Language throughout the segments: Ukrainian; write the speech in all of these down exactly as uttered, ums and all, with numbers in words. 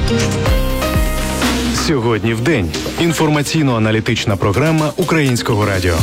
Сьогодні в день. Інформаційно-аналітична програма Українського радіо.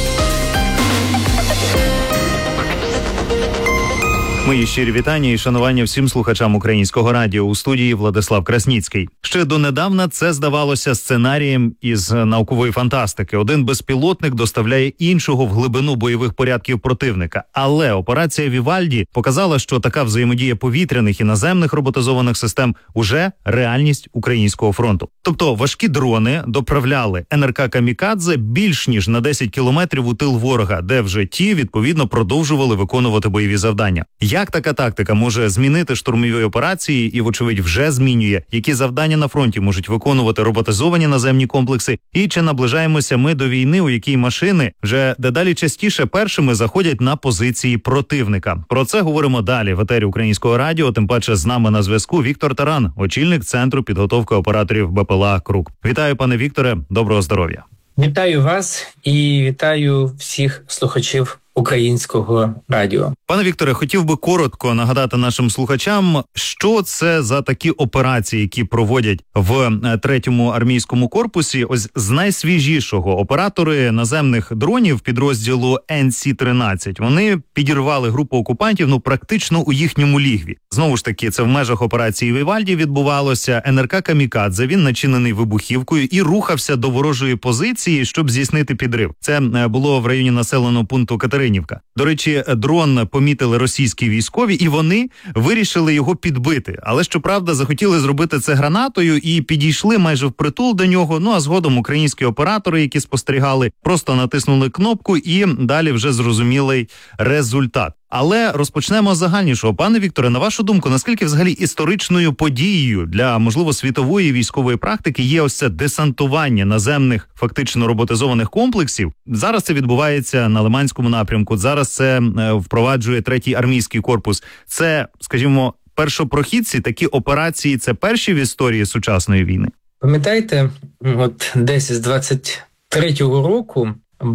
Мої щирі вітання і шанування всім слухачам Українського радіо. У студії Владислав Красніцький. Ще донедавна це здавалося сценарієм із наукової фантастики. Один безпілотник доставляє іншого в глибину бойових порядків противника. Але операція Вівальді показала, що така взаємодія повітряних і наземних роботизованих систем уже реальність українського фронту. Тобто важкі дрони доправляли ен ер ка «Камікадзе» більш ніж на десять кілометрів у тил ворога, де вже ті, відповідно, продовжували виконувати бойові завдання. Як така тактика може змінити штурмові операції і, вочевидь, вже змінює, які завдання на фронті можуть виконувати роботизовані наземні комплекси, і чи наближаємося ми до війни, у якій машини вже дедалі частіше першими заходять на позиції противника? Про це говоримо далі в етері Українського радіо, тим паче з нами на зв'язку Віктор Таран, очільник Центру підготовки операторів Бе Пе Ел А «Крук». Вітаю, пане Вікторе, доброго здоров'я. Вітаю вас і вітаю всіх слухачів Українського радіо. Пане Вікторе, хотів би коротко нагадати нашим слухачам, що це за такі операції, які проводять в третьому армійському корпусі. Ось з найсвіжішого оператори наземних дронів підрозділу ен сі тринадцять. Вони підірвали групу окупантів, ну, практично у їхньому лігві. Знову ж таки, це в межах операції Вівальді відбувалося. ен ер ка «Камікадзе», він начинений вибухівкою і рухався до ворожої позиції, щоб здійснити підрив. Це було в районі населеного пункту Катеринівка. До речі, дрон помітили російські військові, і вони вирішили його підбити. Але, щоправда, захотіли зробити це гранатою і підійшли майже впритул до нього. Ну, а згодом українські оператори, які спостерігали, просто натиснули кнопку і далі вже зрозумілий результат. Але розпочнемо з загальнішого. Пане Вікторе, на вашу думку, наскільки взагалі історичною подією для, можливо, світової військової практики є ось це десантування наземних, фактично роботизованих комплексів? Зараз це відбувається на Лиманському напрямку, зараз це е, впроваджує третій армійський корпус. Це, скажімо, першопрохідці, такі операції, це перші в історії сучасної війни? Пам'ятаєте, от десь з двадцять третього року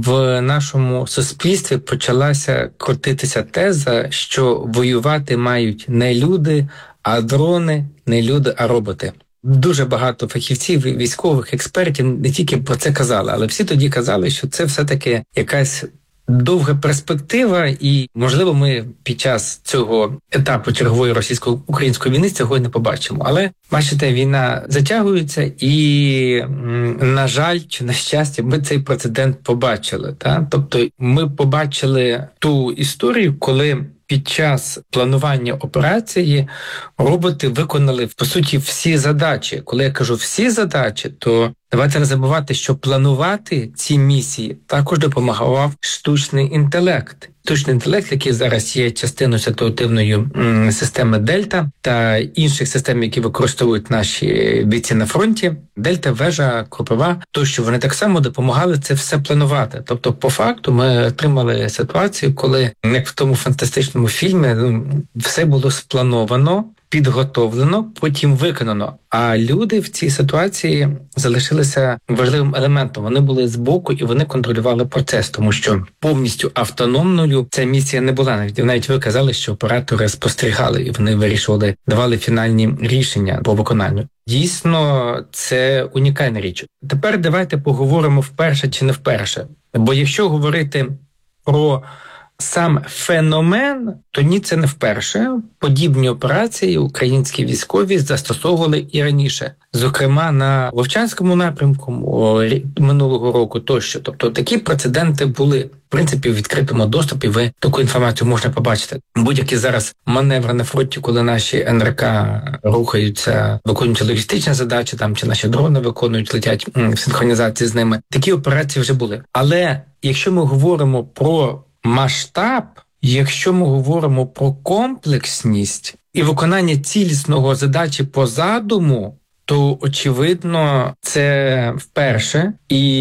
в нашому суспільстві почалася крутитися теза, що воювати мають не люди, а дрони, не люди, а роботи. Дуже багато фахівців, військових експертів не тільки про це казали, але всі тоді казали, що це все-таки якась довга перспектива, і, можливо, ми під час цього етапу чергової російсько-української війни цього і не побачимо. Але, бачите, війна затягується і, на жаль, чи на щастя, ми цей прецедент побачили. Та? Тобто ми побачили ту історію, коли під час планування операції роботи виконали, по суті, всі задачі. Коли я кажу всі задачі, то давайте не забувати, що планувати ці місії також допомагав штучний інтелект. Штучний інтелект, який зараз є частиною ситуативної м, системи Дельта та інших систем, які використовують наші бійці на фронті. Дельта, вежа, Кропива, то що вони так само допомагали це все планувати. Тобто, по факту, ми отримали ситуацію, коли, як в тому фантастичному фільмі, ну, все було сплановано, підготовлено, потім виконано. А люди в цій ситуації залишилися важливим елементом. Вони були збоку і вони контролювали процес, тому що повністю автономною ця місія не була. Навіть, навіть ви казали, що оператори спостерігали і вони вирішували, давали фінальні рішення по виконанню. Дійсно, це унікальна річ. Тепер давайте поговоримо вперше чи не вперше. Бо якщо говорити про сам феномен, то ні, це не вперше. Подібні операції українські військові застосовували і раніше. Зокрема, на Вовчанському напрямку минулого року тощо. Тобто такі прецеденти були. В принципі, в відкритому доступі ви таку інформацію можна побачити. Будь-які зараз маневри на фронті, коли наші ен ер ка рухаються, виконують логістичні задачі, там, чи наші дрони виконують, летять в синхронізації з ними. Такі операції вже були. Але якщо ми говоримо про масштаб, якщо ми говоримо про комплексність і виконання цілісного задачі по задуму, то, очевидно, це вперше.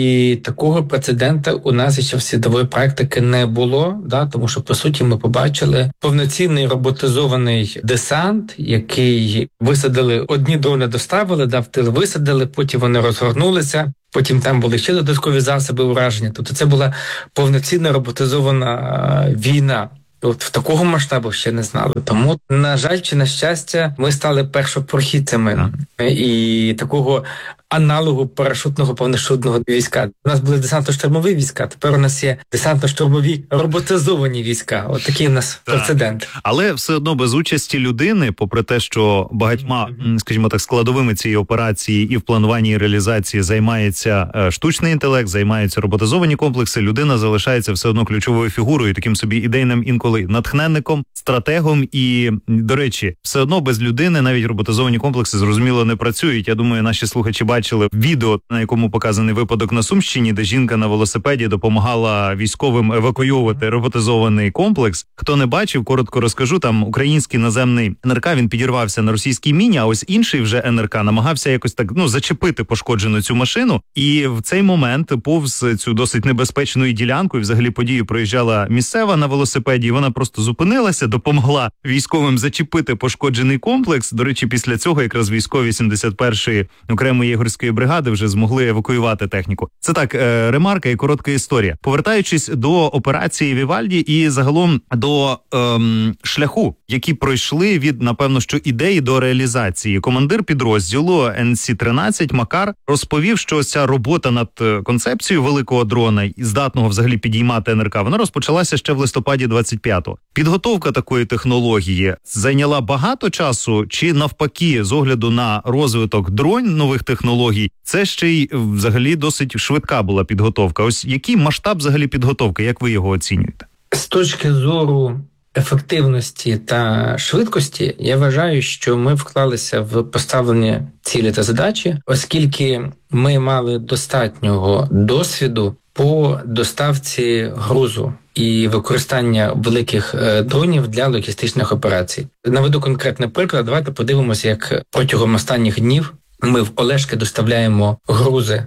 І такого прецедента у нас ще в світової практики не було, да? Тому що, по суті, ми побачили повноцінний роботизований десант, який висадили, одні дрони доставили, да, в тил висадили, потім вони розгорнулися, потім там були ще додаткові засоби ураження. Тобто це була повноцінна роботизована війна. От в такого масштабу ще не знали. Тому, на жаль, чи на щастя, ми стали першопрохідцями і такого аналогу парашутного повношудного війська. У нас були десантно-штурмові війська, тепер у нас є десантно-штурмові роботизовані війська. От такий у нас так. прецедент. Але все одно без участі людини, попри те, що багатьма, скажімо так, складовими цієї операції і в плануванні і реалізації займається штучний інтелект, займаються роботизовані комплекси, людина залишається все одно ключовою фігурою, таким собі ідейним інколи натхненником, стратегом. І, до речі, все одно без людини навіть роботизовані комплекси, зрозуміло, не працюють. Я думаю, наші слухачі бачили відео, на якому показаний випадок на Сумщині, де жінка на велосипеді допомагала військовим евакуювати роботизований комплекс. Хто не бачив, коротко розкажу, там український наземний ен ер ка, він підірвався на російській міні, а ось інший вже ен ер ка намагався якось так, ну, зачепити пошкоджену цю машину. І в цей момент повз цю досить небезпечну ділянку, і взагалі подію проїжджала місцева на велосипеді, і вона просто зупинилася, допомогла військовим зачепити пошкоджений комплекс. До речі, після цього якраз військові сімдесят першої окремої єгорської бригади вже змогли евакуювати техніку. Це так, е, ремарка і коротка історія. Повертаючись до операції Вівальді і загалом до ем, шляху, які пройшли від, напевно, що ідеї до реалізації. Командир підрозділу ен сі тринадцять Макар розповів, що ця робота над концепцією великого дрона, здатного взагалі підіймати ен ер ка, вона розпочалася ще в листопаді двадцять п'ятого. Підготовка такої технології зайняла багато часу чи навпаки, з огляду на розвиток дронів, нових технологій, це ще й взагалі досить швидка була підготовка. Ось який масштаб взагалі підготовки, як ви його оцінюєте? З точки зору ефективності та швидкості, я вважаю, що ми вклалися в поставлені цілі та задачі, оскільки ми мали достатнього досвіду по доставці грузу і використання великих дронів для логістичних операцій. Наведу конкретний приклад. Давайте подивимося, як протягом останніх днів ми в Олешки доставляємо грузи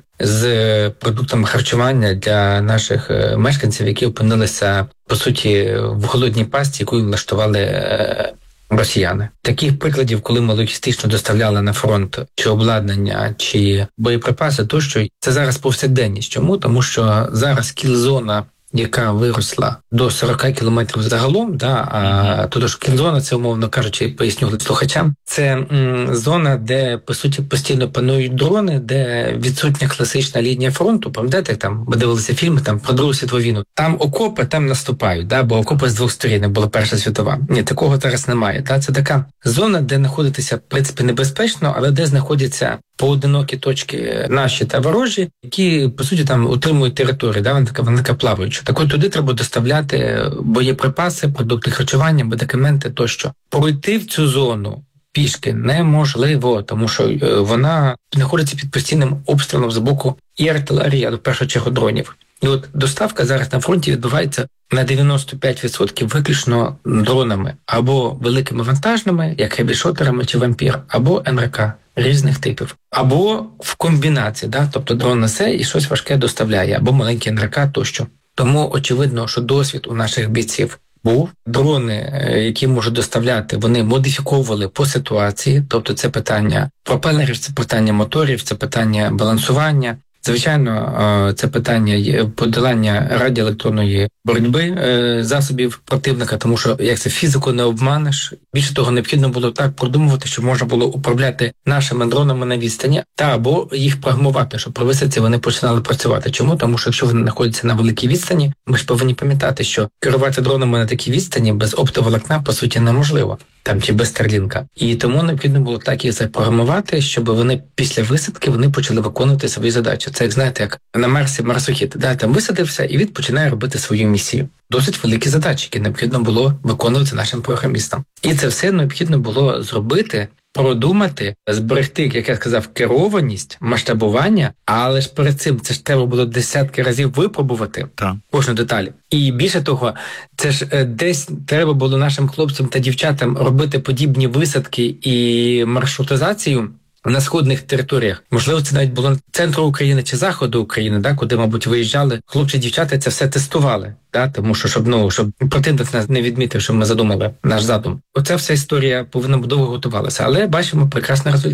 з продуктами харчування для наших мешканців, які опинилися, по суті, в голодній пастці, яку влаштували росіяни. Таких прикладів, коли ми логістично доставляли на фронт чи обладнання, чи боєприпаси, тощо, це зараз повсякденність. Чому? Тому що зараз кіл-зона, яка виросла до сорок кілометрів загалом, да, а то ж кінзона, це, умовно кажучи, поясню слухачам, це м, зона, де, по суті, постійно панують дрони, де відсутня класична лінія фронту. Пам'ятаєте, там, ми дивилися фільми там, про Другу світову війну. Там окопи, там наступають, да, бо окопи з двох сторін, була Перша світова. Ні, такого зараз немає. Да. Це така зона, де знаходитися, в принципі, небезпечно, але де знаходяться поодинокі точки наші та ворожі, які, по суті, там утримують територію, да, вона така, вона така плаваюча. Так от туди треба доставляти боєприпаси, продукти харчування, медикаменти тощо. Пройти в цю зону пішки неможливо, тому що вона знаходиться під постійним обстрілом з боку і артилерії, а в першу чергу дронів. І от доставка зараз на фронті відбувається на дев'яносто п'ять відсотків виключно дронами або великими вантажними, як хебішотерами чи вампір, або ен ер ка різних типів, або в комбінації, да? Тобто дрон несе і щось важке доставляє, або маленький ен ер ка тощо. Тому очевидно, що досвід у наших бійців був. Дрони, які можуть доставляти, вони модифіковували по ситуації, тобто це питання пропелерів, це питання моторів, це питання балансування. Звичайно, це питання подолання радіоелектронної боротьби засобів противника, тому що як це фізику не обманеш. Більше того, необхідно було так продумувати, щоб можна було управляти нашими дронами на відстані, та або їх програмувати, щоб при висадці вони починали працювати. Чому? Тому що якщо вони знаходяться на великій відстані, ми ж повинні пам'ятати, що керувати дронами на такій відстані без оптоволокна, по суті, неможливо. Там чи без Старлінка. І тому необхідно було так їх запрограмувати, щоб вони після висадки вони почали виконувати свої задачі. Це, як знаєте, як на Марсі марсохід. Да, там висадився, і він починає робити свою місію. Досить великі задачі, які необхідно було виконувати нашим програмістам. І це все необхідно було зробити, продумати, зберегти, як я сказав, керованість, масштабування, але ж перед цим це ж треба було десятки разів випробувати так. кожну деталь. І більше того, це ж десь треба було нашим хлопцям та дівчатам робити подібні висадки і маршрутизацію на сходних територіях. Можливо, це навіть було центру України чи заходу України, да, куди, мабуть, виїжджали. Хлопці, дівчата це все тестували, да, тому що, щоб, ну, щоб противник нас не відмітив, що ми задумали наш задум. Оця вся історія повинна довго готувалася, але бачимо прекрасний результат.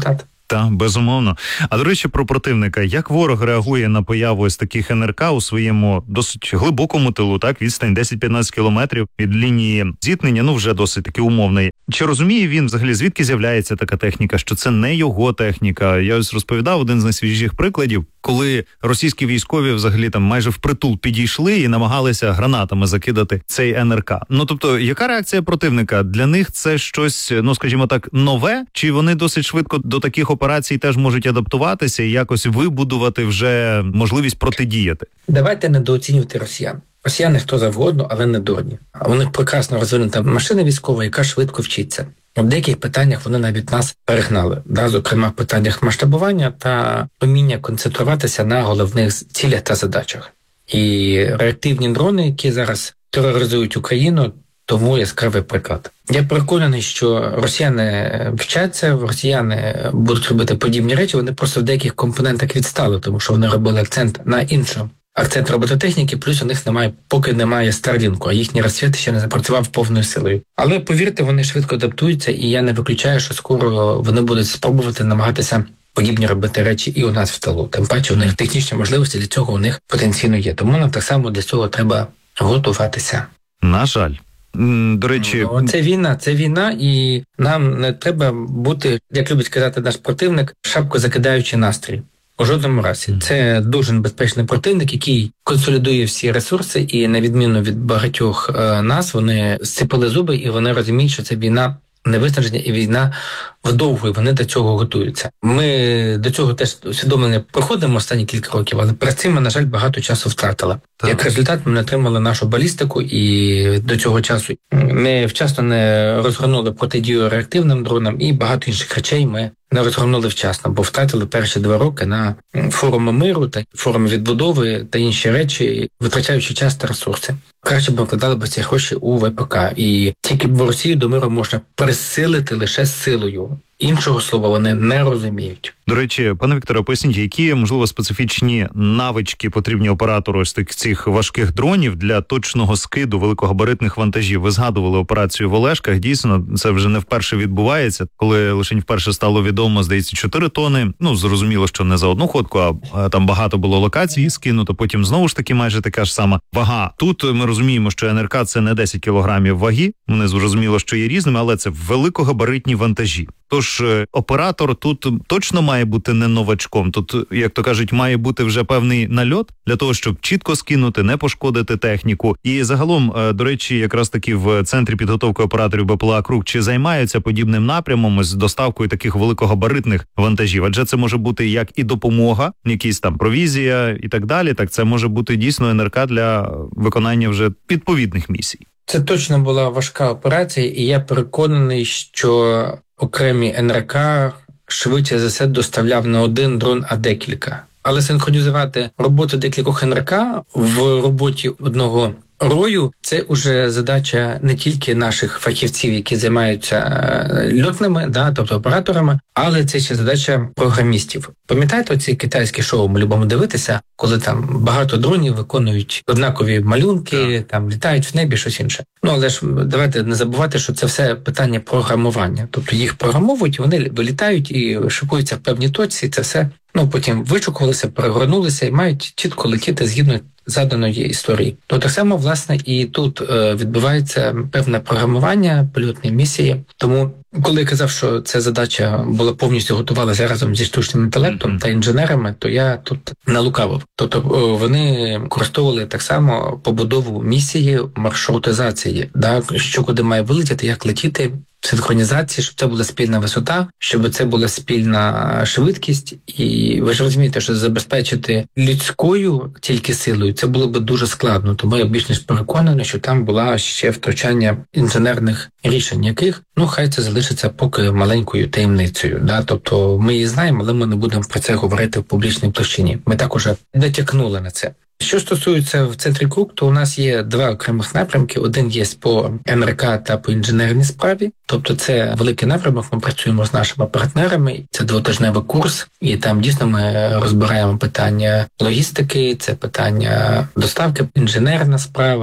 Так, безумовно. А, до речі, про противника. Як ворог реагує на появу ось таких ен ер ка у своєму досить глибокому тилу, так, відстань десять-п'ятнадцять кілометрів від лінії зіткнення, ну, вже досить таки умовний. Чи розуміє він взагалі, звідки з'являється така техніка, що це не його техніка? Я ось розповідав один з найсвіжіших прикладів, коли російські військові взагалі там майже впритул підійшли і намагалися гранатами закидати цей ен ер ка. Ну, тобто, яка реакція противника? Для них це щось, ну, скажімо так, нове? Чи вони досить швидко до таких операцій теж можуть адаптуватися і якось вибудувати вже можливість протидіяти? Давайте недооцінювати росіян. Росіяни хто завгодно, але не дурні. У них прекрасно розвинута машина військова, яка швидко вчиться. В деяких питаннях вони навіть нас перегнали, да, зокрема в питаннях масштабування та вміння концентруватися на головних цілях та задачах. І реактивні дрони, які зараз тероризують Україну, тому яскравий приклад. Я переконаний, що росіяни вчаться, росіяни будуть робити подібні речі, вони просто в деяких компонентах відстали, тому що вони робили акцент на іншому. Акцент робототехніки, плюс у них немає, поки немає Starlink, а їхній розсвіт ще не запрацював повною силою. Але, повірте, вони швидко адаптуються, і я не виключаю, що скоро вони будуть спробувати намагатися подібні робити речі і у нас в тилу. Тим паче, у них технічні можливості для цього у них потенційно є. Тому нам так само для цього треба готуватися. На жаль. До речі, ну, це війна, це війна, і нам не треба бути, як любить казати наш противник, шапку закидаючи настрій. У жодному разі. Це дуже небезпечний противник, який консолідує всі ресурси, і на відміну від багатьох е, нас, вони зціпили зуби, і вони розуміють, що це війна невиснаження і війна вдовго, і вони до цього готуються. Ми до цього теж усвідомлення проходимо останні кілька років, але перед цим ми, на жаль, багато часу втратили. Так. Як результат, ми не отримали нашу балістику, і до цього часу ми вчасно не розгорнули протидію реактивним дронам, і багато інших речей ми не розгорнули вчасно, бо втратили перші два роки на форуми миру та форуми відбудови та інші речі, витрачаючи час та ресурси. Краще б вкладали б ці гроші у ве пе ка. І тільки в Росію до миру можна присилити лише силою. Іншого слова вони не розуміють. До речі, пане Вікторе, поясніть, які, можливо, специфічні навички потрібні оператору ось цих важких дронів для точного скиду великогабаритних вантажів? Ви згадували операцію в Олешках. Дійсно, це вже не вперше відбувається. Коли лише вперше стало відомо, здається, чотири тони. Ну, зрозуміло, що не за одну ходку, а там багато було локацій скинуто. Потім знову ж таки майже така ж сама вага. Тут ми розуміємо, що ен ер ка – це не десять кілограмів ваги. Вони зрозуміло, що є різними, але це великогабаритні вантажі. Тож оператор тут точно має бути не новачком. Тут, як то кажуть, має бути вже певний нальот для того, щоб чітко скинути, не пошкодити техніку. І загалом, до речі, якраз таки в Центрі підготовки операторів бе пе ел а «Круг» чи займаються подібним напрямом з доставкою таких великогабаритних вантажів? Адже це може бути як і допомога, якісь там провізія і так далі, так це може бути дійсно ен ер ка для виконання вже відповідних місій. Це точно була важка операція, і я переконаний, що окремі ен ер ка швидше за все доставляв не один дрон, а декілька. Але синхронізувати роботу декількох ен ер ка в роботі одного рою – це вже задача не тільки наших фахівців, які займаються льотними, да, тобто операторами, але це ще задача програмістів. Пам'ятаєте ці китайські шоу, ми любимо дивитися, коли там багато дронів виконують однакові малюнки, там літають в небі, щось інше. Ну, але ж давайте не забувати, що це все питання програмування. Тобто їх програмовують, вони вилітають і шипуються в певній точці, це все, ну, потім вичукувалися, перегорнулися і мають чітко летіти згідно заданої історії. То так само, власне, і тут е, відбувається певне програмування польотної місії. Тому, коли я казав, що ця задача була повністю готувалася разом зі штучним інтелектом mm-hmm. та інженерами, то я тут не лукавив. Тобто вони використовували так само побудову місії маршрутизації, да, що куди має вилетіти, як летіти, синхронізації, щоб це була спільна висота, щоб це була спільна швидкість. І ви ж розумієте, що забезпечити людською тільки силою це було б дуже складно. Тому я більш ніж переконаний, що там була ще втручання інженерних рішень, яких, ну, хай це залишиться поки маленькою таємницею. Да? Тобто ми її знаємо, але ми не будемо про це говорити в публічній площині. Ми так уже натякнули на це. Що стосується в центрі «Круг», то у нас є два окремих напрямки. Один є по ен ер ка та по інженерній справі. Тобто це великий напрямок, ми працюємо з нашими партнерами. Це двотижневий курс, і там дійсно ми розбираємо питання логістики, це питання доставки, інженерна справа,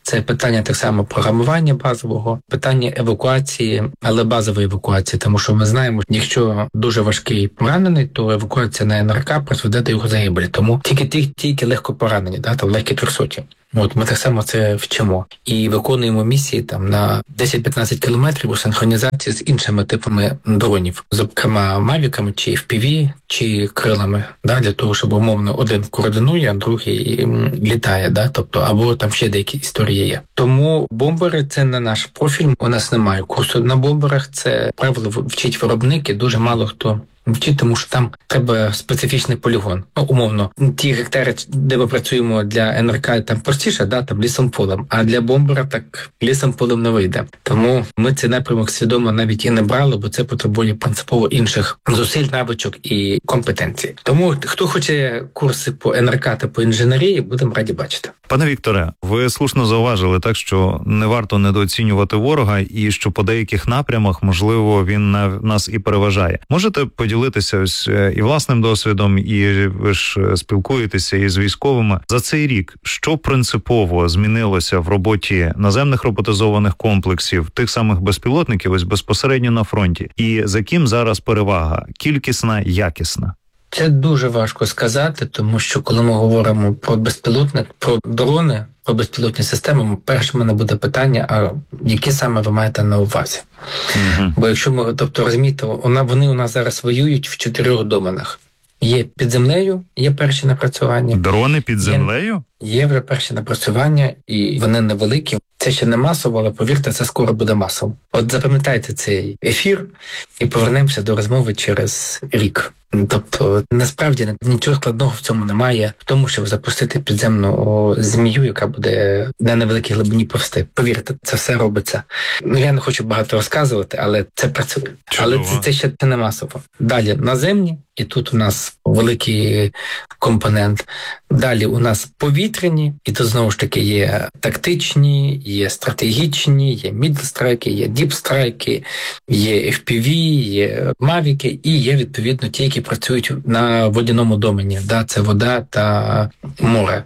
Це питання так само програмування базового, питання евакуації, але базової евакуації, тому що ми знаємо, якщо дуже важкий поранений, то евакуація на ен ер ка призведе до його загибелі. Тому тільки ті, тільки легко поранені, да, там легкі трьохсоті. От ми так само це вчимо і виконуємо місії там на десять-п'ятнадцять кілометрів у синхронізації з іншими типами дронів, зокрема мавіками, чи еф пі ві, чи крилами, да, для того, щоб умовно один координує, а другий літає, да, тобто або там ще деякі історії є. Тому бомбери – це не наш профіль. У нас немає курсу на бомберах. Це правило вчить виробники. Дуже мало хто вчить, тому що там треба специфічний полігон. Ну, умовно, ті гектари, де ми працюємо для ен ер ка, там простіше, да, там лісом-полем, а для бомбера так лісом-полем не вийде. Тому ми цей напрямок свідомо навіть і не брали, бо це потребує принципово інших зусиль, навичок і компетенцій. Тому хто хоче курси по ен ер ка та по інженерії, будемо раді бачити. Пане Вікторе, ви слушно зауважили так, що не варто недооцінювати ворога і що по деяких напрямах, можливо, він нас і переважає. Можете поділитися ось і власним досвідом, і ви ж спілкуєтеся із військовими. За цей рік що принципово змінилося в роботі наземних роботизованих комплексів, тих самих безпілотників, ось безпосередньо на фронті? І за ким зараз перевага? Кількісна, якісна? Це дуже важко сказати, тому що коли ми говоримо про безпілотник, про дрони, про безпілотні системи, перше в мене буде питання, а які саме ви маєте на увазі? Mm-hmm. Бо якщо ми, тобто розумієте, вони у нас зараз воюють в чотирьох доменах. Є під землею, є перші напрацювання. Дрони під землею? Є, є вже перші напрацювання, і вони невеликі. Це ще не масово, але повірте, це скоро буде масово. От запам'ятайте цей ефір і повернемося до розмови через рік. Тобто, насправді, нічого складного в цьому немає, в тому, щоб запустити підземну змію, яка буде на невеликій глибині повсти. Повірте, це все робиться. Ну, я не хочу багато розказувати, але це працює. Чудово. Але це, це ще це не масово. Далі наземні, і тут у нас великий компонент. Далі у нас повітряні, і тут знову ж таки є тактичні, є стратегічні, є мідлстрайки, є діпстрайки, є еф пі ві, є мавіки, і є, відповідно, ті, які працюють на водяному домені. Да, це вода та море.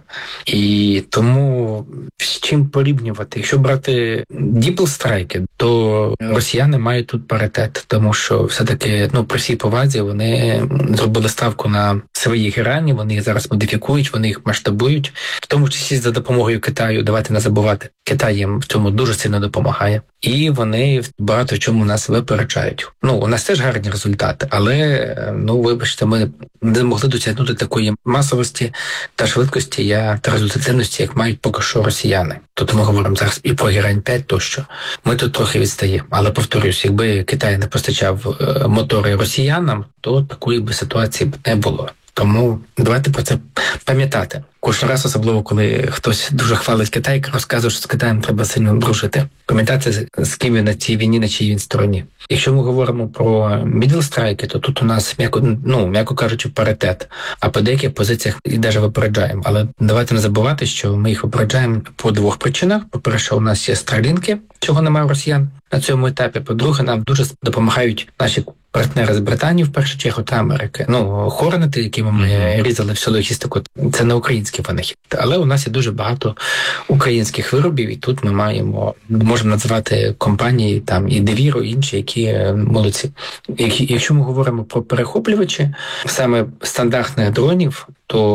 І тому з чим порівнювати? Якщо брати діпстрайки, то росіяни мають тут паритет, тому що все-таки, ну, при всій повазі вони зробили ставку на свої герані, вони їх зараз модифікують, вони їх масштабують, в тому числі за допомогою Китаю. Давайте не забувати, Китай їм в цьому дуже сильно допомагає. І вони багато в чому нас випереджають. Ну, у нас теж гарні результати, але, ну, вибачте, ми не могли досягнути такої масовості та швидкості я, та результативності, як мають поки що росіяни. Тут ми говоримо зараз і про Герань п'ять тощо. Ми тут трохи відстаємо. Але, повторюсь, якби Китай не постачав мотори росіянам, то такої би ситуації б не було. Тому давайте про це пам'ятати. Кожен раз, особливо, коли хтось дуже хвалить Китай, розказує, що з Китаєм треба сильно дружити. Пам'ятати, з ким він на цій війні, на чиїй він стороні. Якщо ми говоримо про мідлстрайки, то тут у нас, м'яко, ну, м'яко кажучи, паритет. А по деяких позиціях і навіть випереджаємо. Але давайте не забувати, що ми їх випереджаємо по двох причинах. По-перше, у нас є Старлінки, чого немає у росіян на цьому етапі. По-друге, нам дуже допомагають наші партнери з Британії, в першу чергу, та Америки. Ну, Хорнети, якими ми різали всю логістику, це не українські винахід. Але у нас є дуже багато українських виробів, і тут ми маємо, можемо називати компанії, там, і Девіро, і інші, які молодці. Якщо ми говоримо про перехоплювачі, саме стандартних дронів,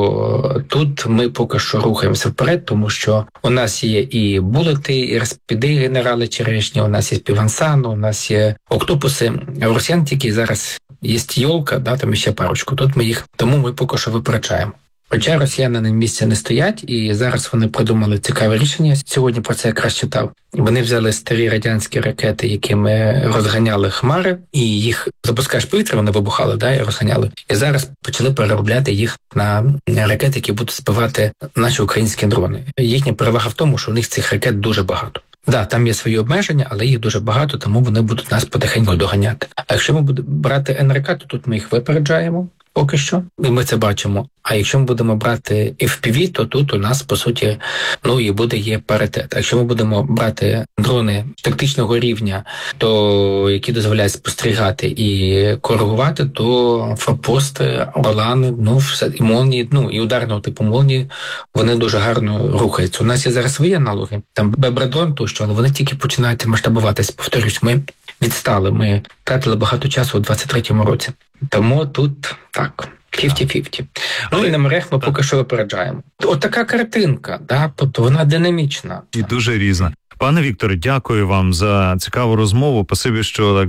то тут ми поки що рухаємося вперед, тому що у нас є і булети, і розпіди генерали черешні, у нас є півансану, у нас є октопуси, а у росіян тільки зараз є йолка, да, там ще парочку, тут ми їх, тому ми поки що випереджаємо. Хоча росіяни на місці не стоять, і зараз вони придумали цікаве рішення. Сьогодні про це якраз читав. Вони взяли старі радянські ракети, якими розганяли хмари, і їх запускаєш повітря, вони вибухали, да, і розганяли. І зараз почали переробляти їх на ракети, які будуть збивати наші українські дрони. Їхня перевага в тому, що у них цих ракет дуже багато. Да, там є свої обмеження, але їх дуже багато, тому вони будуть нас потихеньку доганяти. А якщо ми будемо брати ен ер ка, то тут ми їх випереджаємо. поки що, і ми це бачимо. А якщо ми будемо брати еф пі ві, то тут у нас, по суті, ну і буде є паритет. А якщо ми будемо брати дрони тактичного рівня, то які дозволяють спостерігати і коригувати, то форпости, Орлани, ну все, і молнії, ну і ударного типу молнії, вони дуже гарно рухаються. У нас є зараз свої аналоги, там Бебрадрон тощо, але вони тільки починають масштабуватися. Повторюсь, ми відстали, ми втратили багато часу у двадцять третьому році. Тому тут так, фіфті-фіфті. Ну і на мерег ми поки що випереджаємо. От така картинка, да, тобто вона динамічна. І дуже різна. Пане Вікторе, дякую вам за цікаву розмову. Спасибі, що так